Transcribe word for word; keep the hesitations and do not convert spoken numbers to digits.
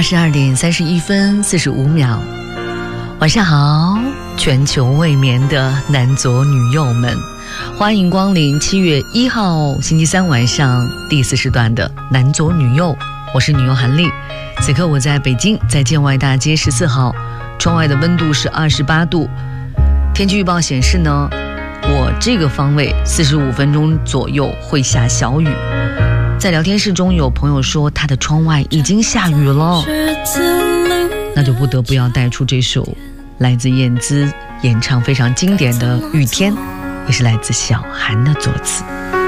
十二点三十一分四十五秒，晚上好，全球未眠的男左女右们，欢迎光临七月一号星期三晚上第四时段的男左女右，我是女右韩丽。此刻我在北京，在建外大街十四号，窗外的温度是二十八度。天气预报显示呢，我这个方位四十五分钟左右会下小雨。在聊天室中有朋友说他的窗外已经下雨了，那就不得不要带出这首来自燕姿演唱非常经典的《雨天》，也是来自小韩的作词。